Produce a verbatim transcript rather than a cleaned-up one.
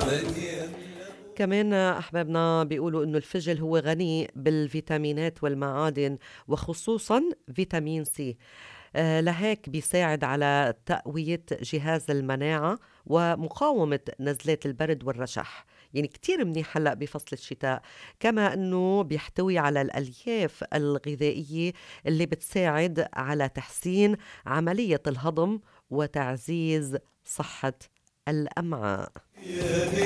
كمان أحبابنا بيقولوا إنه الفجل هو غني بالفيتامينات والمعادن، وخصوصا فيتامين سي. آه، لهيك بيساعد على تقوية جهاز المناعة ومقاومة نزلات البرد والرشح. يعني كتير منيح هلأ بفصل الشتاء. كما أنه بيحتوي على الألياف الغذائية اللي بتساعد على تحسين عملية الهضم وتعزيز صحة الأمعاء.